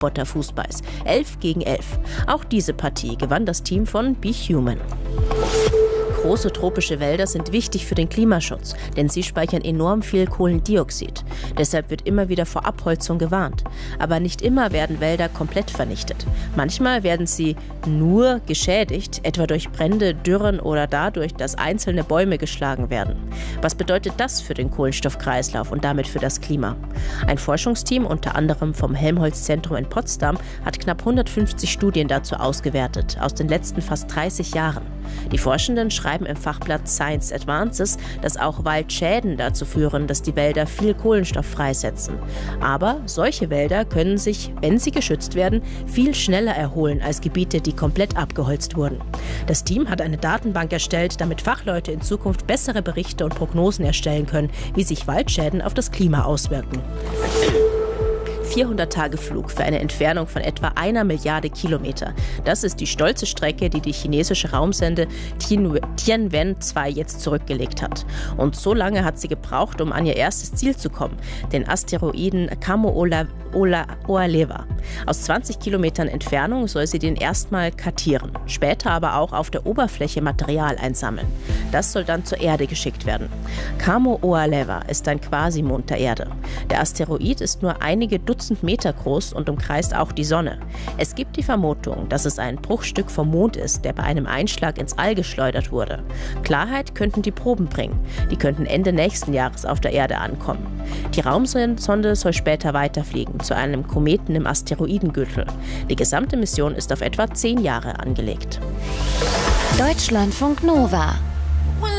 Roboterfußballs. 11 gegen 11. Auch diese Partie gewann das Team von Be Human. Große tropische Wälder sind wichtig für den Klimaschutz, denn sie speichern enorm viel Kohlendioxid. Deshalb wird immer wieder vor Abholzung gewarnt. Aber nicht immer werden Wälder komplett vernichtet. Manchmal werden sie nur geschädigt, etwa durch Brände, Dürren oder dadurch, dass einzelne Bäume geschlagen werden. Was bedeutet das für den Kohlenstoffkreislauf und damit für das Klima? Ein Forschungsteam, unter anderem vom Helmholtz-Zentrum in Potsdam, hat knapp 150 Studien dazu ausgewertet, aus den letzten fast 30 Jahren. Die Forschenden schreiben im Fachblatt Science Advances, dass auch Waldschäden dazu führen, dass die Wälder viel Kohlenstoff freisetzen. Aber solche Wälder können sich, wenn sie geschützt werden, viel schneller erholen als Gebiete, die komplett abgeholzt wurden. Das Team hat eine Datenbank erstellt, damit Fachleute in Zukunft bessere Berichte und Prognosen erstellen können, wie sich Waldschäden auf das Klima auswirken. 400-Tage-Flug für eine Entfernung von etwa 1 Milliarde Kilometer. Das ist die stolze Strecke, die die chinesische Raumsonde Tianwen-2 jetzt zurückgelegt hat. Und so lange hat sie gebraucht, um an ihr erstes Ziel zu kommen, den Asteroiden Kamo-Oaleva. Aus 20 Kilometern Entfernung soll sie den erstmal kartieren, später aber auch auf der Oberfläche Material einsammeln. Das soll dann zur Erde geschickt werden. Kamo-Oaleva ist ein Quasimond der Erde. Der Asteroid ist nur einige Dutzend Meter groß und umkreist auch die Sonne. Es gibt die Vermutung, dass es ein Bruchstück vom Mond ist, der bei einem Einschlag ins All geschleudert wurde. Klarheit könnten die Proben bringen. Die könnten Ende nächsten Jahres auf der Erde ankommen. Die Raumsonde soll später weiterfliegen, zu einem Kometen im Asteroidengürtel. Die gesamte Mission ist auf etwa 10 Jahre angelegt. Deutschlandfunk Nova